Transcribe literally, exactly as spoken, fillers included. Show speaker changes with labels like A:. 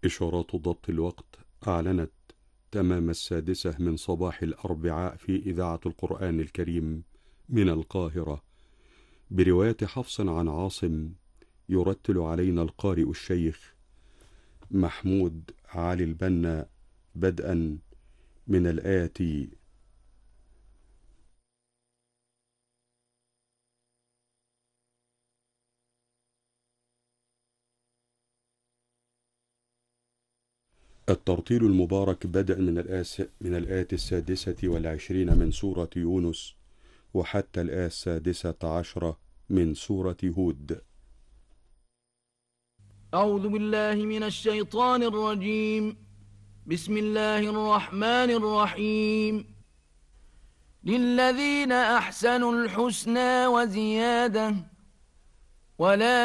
A: إشارات ضبط الوقت أعلنت تمام السادسة من صباح الأربعاء في إذاعة القرآن الكريم من القاهرة، برواية حفص عن عاصم. يرتل علينا القارئ الشيخ محمود علي البنا، بدءا من الآية: الترتيل المبارك بدء من الآية من الآية السادسة والعشرين من سورة يونس وحتى الآية السادسة عشرة من سورة هود.
B: أعوذ بالله من الشيطان الرجيم. بسم الله الرحمن الرحيم. للذين أحسنوا الحسنى وزيادة ولا